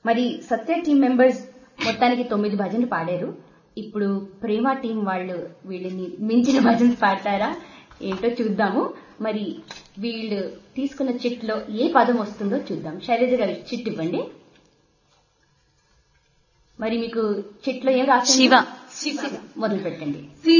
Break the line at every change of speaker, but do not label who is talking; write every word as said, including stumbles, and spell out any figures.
మరి సత్య team members మొత్తానికి తొమ్మిది భజనలు పాడారు. ఇప్పుడు ప్రేమ టీం వాళ్ళు వీళ్ళని మించిన భజన్స్ పాడతారా ఏంటో చూద్దాము. మరి వీళ్ళు తీసుకున్న చిట్లో ఏ పదం వస్తుందో చూద్దాం. శైలజ గారు చిట్ ఇవ్వండి. మరి మీకు చిట్లో ఏం రాసింది?
శివ.
మొదలు పెట్టండి.